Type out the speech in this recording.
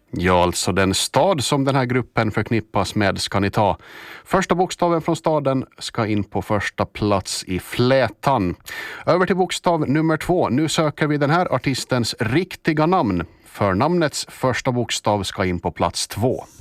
Ja, alltså den stad som den här gruppen förknippas med ska ni ta. Första bokstaven från staden ska in på första plats i flätan. Över till bokstav nummer 2. Nu söker vi den här artistens riktiga namn. Förnamnets första bokstav ska in på plats 2.